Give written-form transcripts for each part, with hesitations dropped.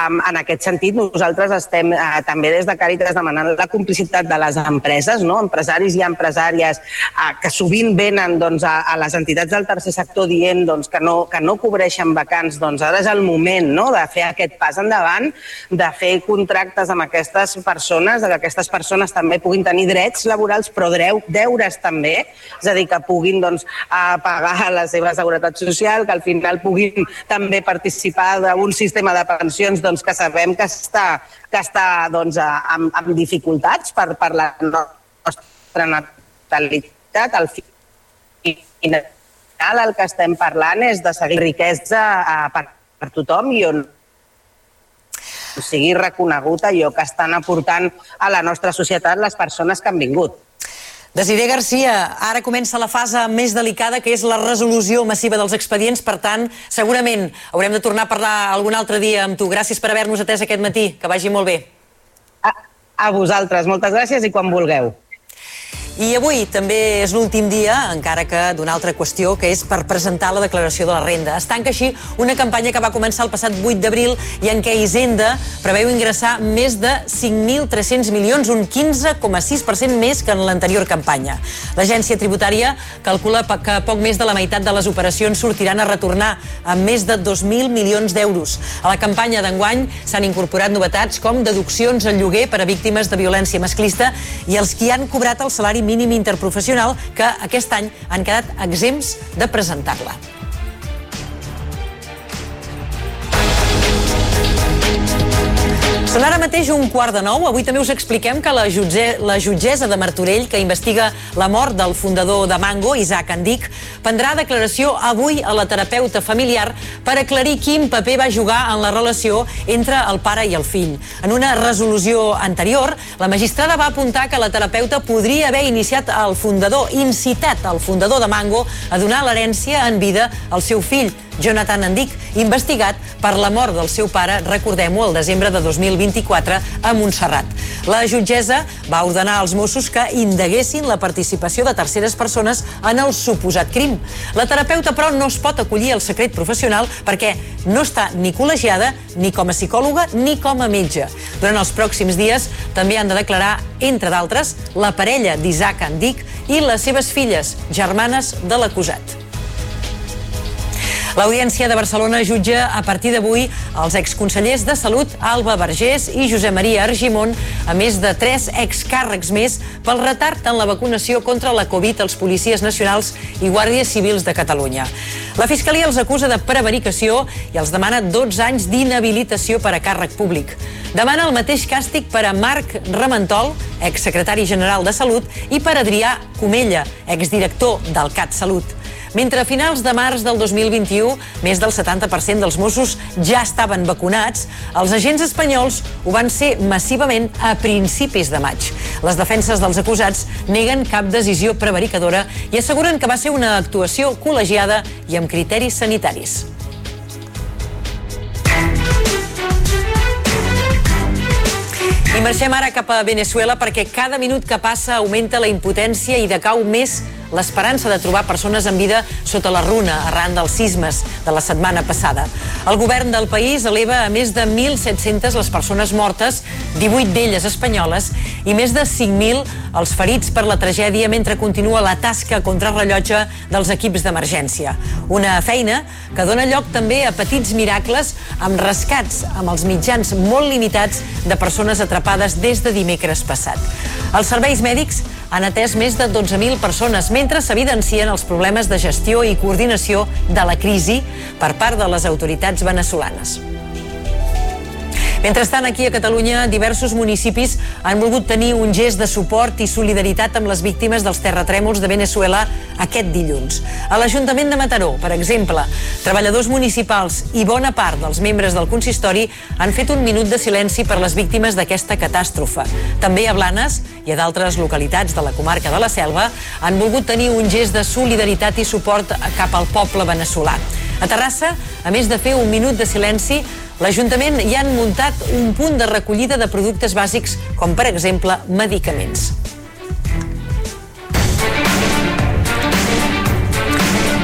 En aquest sentit, nosaltres estem també des de Càritas demanant la complicitat de les empreses, empresaris i empresàries que sovint venen a les entitats del tercer sector dient que no cobreixen vacants. Ara és el moment de fer aquest pas endavant, de fer contractes amb aquestes persones, que aquestes persones també puguin tenir drets laborals, però deures també, és a dir, que puguin pagar la seva seguretat social, que al final puguin també participar d'un sistema de pensions que sabem que està amb dificultats per la nostra natalitat. Al final el que estem parlant és de seguir riquesa per tothom i on sigui reconegut allò que estan aportant a la nostra societat les persones que han vingut. Desiree Garcia, ara comença la fase més delicada, que és la resolució massiva dels expedients. Per tant, segurament haurem de tornar a parlar algun altre dia amb tu. Gràcies per haver-nos atès aquest matí. Que vagi molt bé. A vosaltres. Moltes gràcies i quan vulgueu. I avui també és l'últim dia, encara que d'una altra qüestió, que és per presentar la declaració de la renda. Es tanca així una campanya que va començar el passat 8 d'abril i en què Hisenda preveu ingressar més de 5.300 milions, un 15,6% més que en l'anterior campanya. L'agència tributària calcula que poc més de la meitat de les operacions sortiran a retornar amb més de 2.000 milions d'euros. A la campanya d'enguany s'han incorporat novetats com deduccions al lloguer per a víctimes de violència masclista i els qui han cobrat el salari mínim interprofessional, que aquest any han quedat exempts de presentar-la. Són ara mateix 8:15. Avui també us expliquem que la jutgessa de Martorell, que investiga la mort del fundador de Mango, Isaac Andic, prendrà declaració avui a la terapeuta familiar per aclarir quin paper va jugar en la relació entre el pare i el fill. En una resolució anterior, la magistrada va apuntar que la terapeuta podria haver incitat el fundador de Mango a donar l'herència en vida al seu fill, Jonathan Andic, investigat per la mort del seu pare, recordem-ho, el desembre de 2024 a Montserrat. La jutgessa va ordenar als Mossos que indaguessin la participació de terceres persones en el suposat crim. La terapeuta, però, no es pot acollir al secret professional perquè no està ni col·legiada ni com a psicòloga ni com a metge. Durant els pròxims dies també han de declarar, entre d'altres, la parella d'Isaac Andic i les seves filles, germanes de l'acusat. L'Audiència de Barcelona jutja a partir d'avui els exconsellers de Salut Alba Vergés i Josep Maria Argimon, a més de 3 excàrrecs més pel retard en la vacunació contra la Covid als policies nacionals i guàrdies civils de Catalunya. La Fiscalia els acusa de prevaricació i els demana 12 anys d'inhabilitació per a càrrec públic. Demana el mateix càstig per a Marc Ramentol, exsecretari general de Salut, i per Adrià Comella, exdirector del CatSalut. Mentre a finals de març del 2021 més del 70% dels Mossos ja estaven vacunats, els agents espanyols ho van ser massivament a principis de maig. Les defenses dels acusats neguen cap decisió prevaricadora i asseguren que va ser una actuació col·legiada i amb criteris sanitaris. I marxem ara cap a Veneçuela perquè cada minut que passa augmenta la impotència i decau més l'esperança de trobar persones en vida sota la runa arran dels sismes de la setmana passada. El govern del país eleva a més de 1.700 les persones mortes, 18 d'elles espanyoles, i més de 5.000 els ferits per la tragèdia mentre continua la tasca contrarrellotge dels equips d'emergència. Una feina que dona lloc també a petits miracles amb rescats amb els mitjans molt limitats de persones atrapades des de dimecres passat. Els serveis mèdics han atès més de 12.000 persones, mentre s'evidencien els problemes de gestió i coordinació de la crisi per part de les autoritats veneçolanes. Mentrestant, aquí a Catalunya, diversos municipis han volgut tenir un gest de suport i solidaritat amb les víctimes dels terratrèmols de Veneçuela aquest dilluns. A l'Ajuntament de Mataró, per exemple, treballadors municipals i bona part dels membres del consistori han fet un minut de silenci per les víctimes d'aquesta catàstrofe. També a Blanes i a d'altres localitats de la comarca de la Selva han volgut tenir un gest de solidaritat i suport cap al poble veneçolà. A Terrassa, a més de fer un minut de silenci, l'Ajuntament hi han muntat un punt de recollida de productes bàsics, com per exemple medicaments.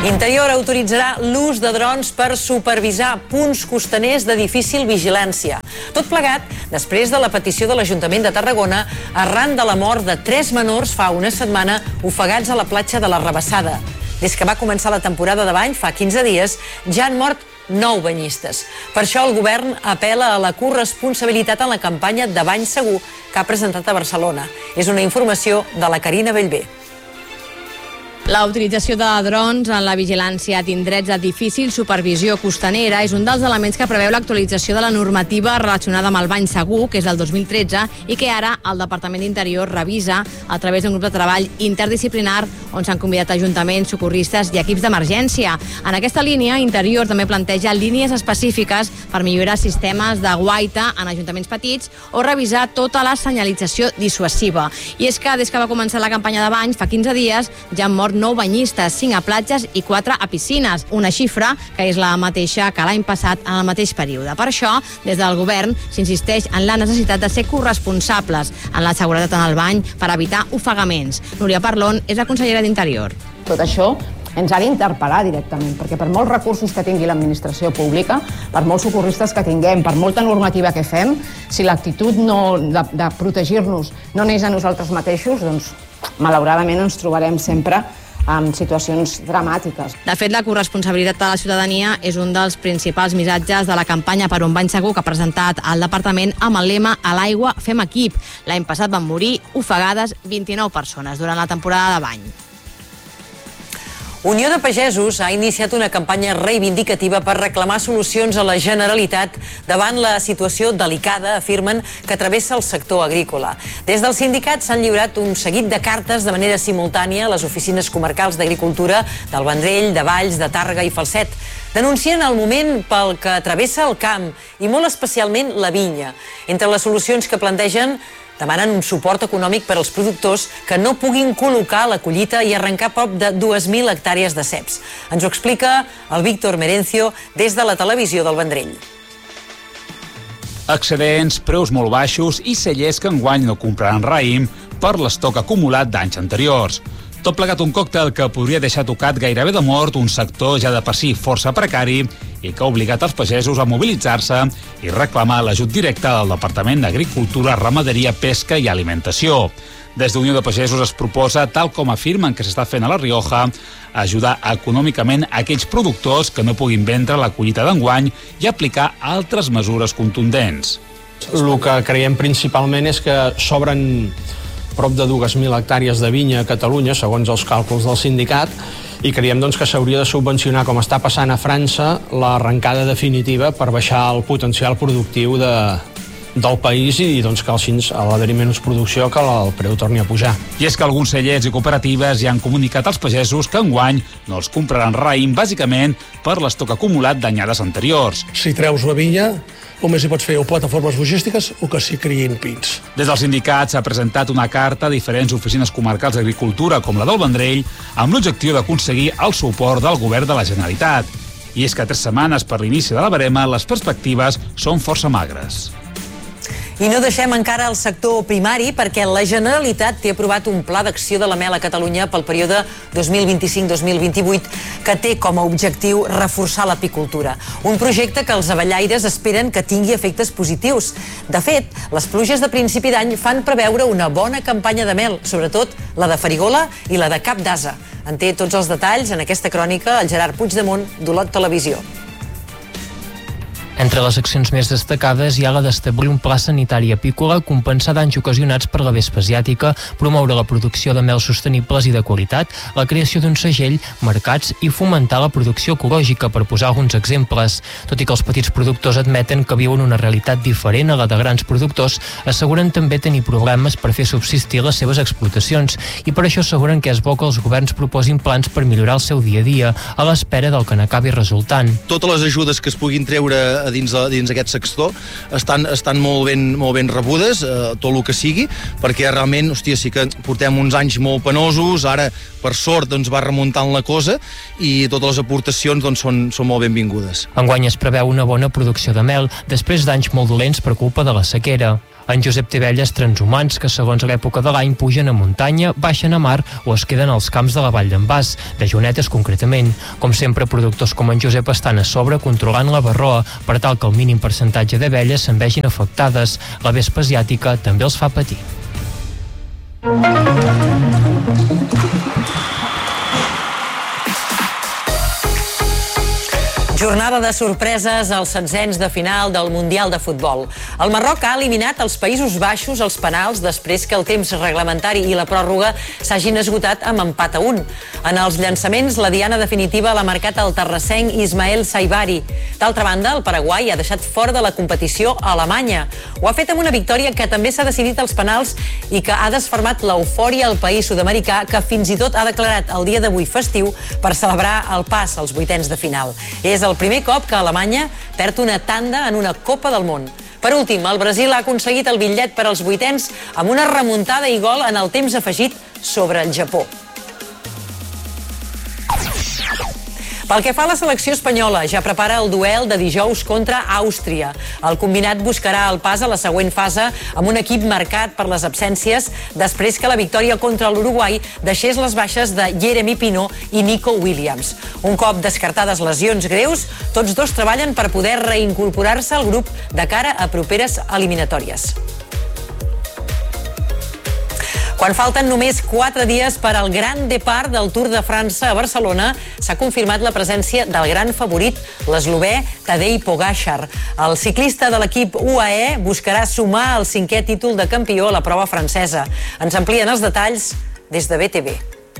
Interior autoritzarà l'ús de drons per supervisar punts costaners de difícil vigilància. Tot plegat després de la petició de l'Ajuntament de Tarragona arran de la mort de 3 menors fa una setmana ofegats a la platja de la Rabassada. Des que va començar la temporada de bany, fa 15 dies, ja han mort 9 banyistes. Per això el govern apel·la a la corresponsabilitat en la campanya de bany segur que ha presentat a Barcelona. És una informació de la Carina Bellver. La utilització de drons en la vigilància d'indrets de difícil supervisió costanera és un dels elements que preveu l'actualització de la normativa relacionada amb el bany segur, que és del 2013, i que ara el Departament d'Interior revisa a través d'un grup de treball interdisciplinar on s'han convidat ajuntaments, socorristes i equips d'emergència. En aquesta línia, Interior també planteja línies específiques per millorar sistemes de guaita en ajuntaments petits o revisar tota la senyalització dissuasiva. I és que des que va començar la campanya de bany, fa 15 dies, ja han mort 9 banyistes, 5 a platges i 4 a piscines, una xifra que és la mateixa que l'any passat en el mateix període. Per això, des del govern s'insisteix en la necessitat de ser corresponsables en la seguretat en el bany per evitar ofegaments. Núria Parlon és la consellera d'Interior. Tot això ens ha d'interpel·lar directament, perquè per molts recursos que tingui l'administració pública, per molts socorristes que tinguem, per molta normativa que fem, si l'actitud de protegir-nos no neix a nosaltres mateixos, doncs malauradament ens trobarem sempre amb situacions dramàtiques. De fet, la corresponsabilitat de la ciutadania és un dels principals missatges de la campanya per un bany segur que ha presentat el departament amb el lema "A l'aigua fem equip". L'any passat van morir ofegades 29 persones durant la temporada de bany. Unió de Pagesos ha iniciat una campanya reivindicativa per reclamar solucions a la Generalitat davant la situació delicada, afirmen, que travessa el sector agrícola. Des dels sindicats s'han lliurat un seguit de cartes de manera simultània a les oficines comarcals d'Agricultura del Vendrell, de Valls, de Tàrrega i Falset. Denuncien el moment pel que travessa el camp i molt especialment la vinya. Entre les solucions que plantegen, demanen un suport econòmic per als productors que no puguin col·locar la collita i arrencar prop de 2.000 hectàrees de ceps. Ens ho explica el Víctor Merencio des de la televisió del Vendrell. Excedents, preus molt baixos i cellers que enguany no compraran raïm per l'estoc acumulat d'anys anteriors. Tot plegat un còctel que podria deixar tocat gairebé de mort un sector ja de per si força precari i que ha obligat els pagesos a mobilitzar-se i reclamar l'ajut directe del Departament d'Agricultura, Ramaderia, Pesca i Alimentació. Des d'Unió de Pagesos es proposa, tal com afirmen que s'està fent a La Rioja, ajudar econòmicament aquells productors que no puguin vendre la collita d'enguany i aplicar altres mesures contundents. El que creiem principalment és que s'obren prop de 2.000 hectàrees de vinya a Catalunya, segons els càlculs del sindicat, i creiem doncs, que s'hauria de subvencionar, com està passant a França, l'arrencada definitiva per baixar el potencial productiu del país i doncs, que així ha d'haver-hi menys producció que el preu torni a pujar. I és que alguns cellers i cooperatives ja han comunicat als pagesos que enguany no els compraran raïm, bàsicament per l'estoc acumulat d'anyades anteriors. Si treus la vinya, només hi pots fer o plataformes logístiques o que s'hi criïn pins. Des del sindicat s'ha presentat una carta a diferents oficines comarcals d'agricultura, com la del Vendrell, amb l'objectiu d'aconseguir el suport del govern de la Generalitat. I és que a 3 setmanes per l'inici de la verema les perspectives són força magres. I no deixem encara el sector primari perquè la Generalitat té aprovat un pla d'acció de la mel a Catalunya pel període 2025-2028 que té com a objectiu reforçar l'apicultura. Un projecte que els abellaires esperen que tingui efectes positius. De fet, les pluges de principi d'any fan preveure una bona campanya de mel, sobretot la de Farigola i la de Cap d'Ase. En té tots els detalls en aquesta crònica el Gerard Puigdemont d'Olot Televisió. Entre les accions més destacades hi ha la d'establir un pla sanitari apícola, compensar danys ocasionats per la vespa asiàtica, promoure la producció de mel sostenibles i de qualitat, la creació d'un segell, mercats i fomentar la producció ecològica, per posar alguns exemples. Tot i que els petits productors admeten que viuen una realitat diferent a la de grans productors, asseguren també tenir problemes per fer subsistir les seves explotacions i per això asseguren que és bo que els governs proposin plans per millorar el seu dia a dia, a l'espera del que n'acabi resultant. Totes les ajudes que es puguin treure dins aquest sector estan molt ben rebudes, tot el que sigui, perquè realment, hòstia, sí que portem uns anys molt penosos, ara, per sort, doncs va remuntant la cosa i totes les aportacions doncs, són molt benvingudes. Enguany es preveu una bona producció de mel, després d'anys molt dolents per culpa de la sequera. En Josep té abelles transhumants que, segons l'època de l'any, pugen a muntanya, baixen a mar o es queden als camps de la Vall d'en Bas, de Jonetes concretament. Com sempre, productors com en Josep estan a sobre controlant la varroa per tal que el mínim percentatge d'abelles se'n vegin afectades. La vespa asiàtica també els fa patir. Jornada de sorpreses als setzents de final del Mundial de Futbol. El Marroc ha eliminat els Països Baixos als penals després que el temps reglamentari i la pròrroga s'hagin esgotat amb empat a 1. En els llançaments, la diana definitiva l'ha marcat el terrassenc Ismael Saibari. D'altra banda, el Paraguai ha deixat fora de la competició a Alemanya. Ho ha fet amb una victòria que també s'ha decidit als penals i que ha desfermat l'eufòria al país sud-americà, que fins i tot ha declarat el dia d'avui festiu per celebrar el pas als vuitens de final. És el primer cop que Alemanya perd una tanda en una Copa del Món. Per últim, el Brasil ha aconseguit el bitllet per als vuitens amb una remuntada i gol en el temps afegit sobre el Japó. Pel que fa a la selecció espanyola, ja prepara el duel de dijous contra Àustria. El combinat buscarà el pas a la següent fase amb un equip marcat per les absències després que la victòria contra l'Uruguai deixés les baixes de Jeremy Pino i Nico Williams. Un cop descartades lesions greus, tots dos treballen per poder reincorporar-se al grup de cara a properes eliminatòries. Quan falten només 4 dies per al gran depart del Tour de França a Barcelona, s'ha confirmat la presència del gran favorit, l'eslovè Tadej Pogačar. El ciclista de l'equip UAE buscarà sumar el 5è títol de campió a la prova francesa. Ens amplien els detalls des de BTV.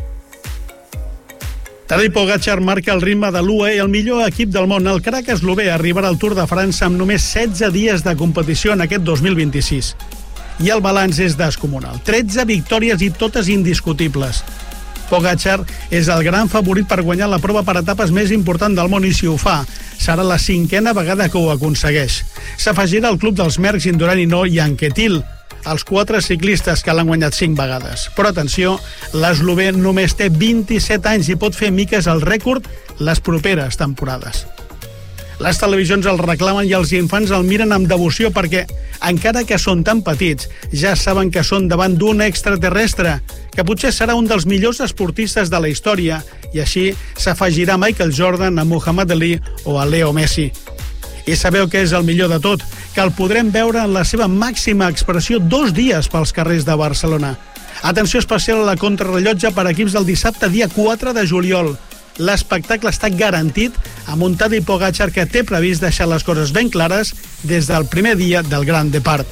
Tadej Pogačar marca el ritme de l'UAE, el millor equip del món. El crac eslové arribarà al Tour de França amb només 16 dies de competició en aquest 2026. I el balanç és descomunal. 13 victòries i totes indiscutibles. Pogačar és el gran favorit per guanyar la prova per etapes més important del món i si ho fa, serà la 5a vegada que ho aconsegueix. S'afegirà al club dels Merckx, Indurain i No i Anquetil, els 4 ciclistes que l'han guanyat 5 vegades. Però atenció, l'eslovè només té 27 anys i pot fer miques el rècord les properes temporades. Les televisions el reclamen i els infants el miren amb devoció perquè, encara que són tan petits, ja saben que són davant d'un extraterrestre, que potser serà un dels millors esportistes de la història, i així s'afegirà Michael Jordan, a Muhammad Ali o a Leo Messi. I sabeu què és el millor de tot? Que el podrem veure en la seva màxima expressió 2 dies pels carrers de Barcelona. Atenció especial a la contrarrellotge per equips del dissabte, dia 4 de juliol. L'espectacle està garantit amb un Tadej Pogačar que té previst deixar les coses ben clares des del primer dia del gran depart.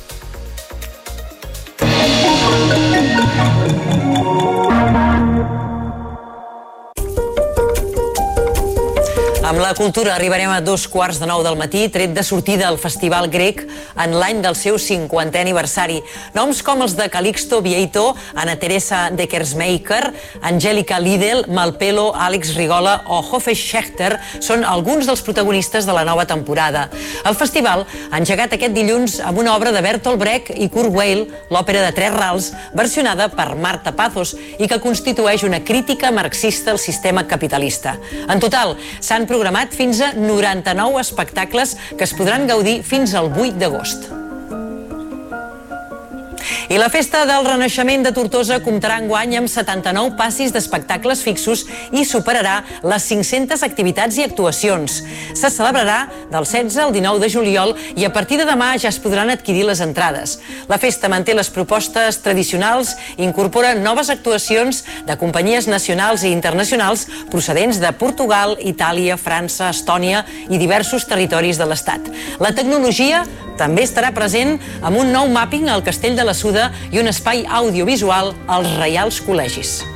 Amb la cultura arribarem a 8:45 del matí, tret de sortida al Festival Grec en l'any del seu 50è aniversari. Noms com els de Calixto Vieito, Anna Teresa de Kersmaker, Angélica Lidl, Malpelo, Àlex Rigola o Hoffe Schechter són alguns dels protagonistes de la nova temporada. El festival ha engegat aquest dilluns amb una obra de Bertolt Brecht i Kurt Weill, l'òpera de 3 rals, versionada per Marta Pazos i que constitueix una crítica marxista al sistema capitalista. En total, s'han programat fins a 99 espectacles que es podran gaudir fins al 8 d'agost. I la Festa del Renaixement de Tortosa comptarà enguany amb 79 passis d'espectacles fixos i superarà les 500 activitats i actuacions. Se celebrarà del 16 al 19 de juliol i a partir de demà ja es podran adquirir les entrades. La festa manté les propostes tradicionals i incorpora noves actuacions de companyies nacionals i internacionals procedents de Portugal, Itàlia, França, Estònia i diversos territoris de l'Estat. La tecnologia també estarà present amb un nou màpping al Castell de la Suda i un espai audiovisual als Reials Col·legis.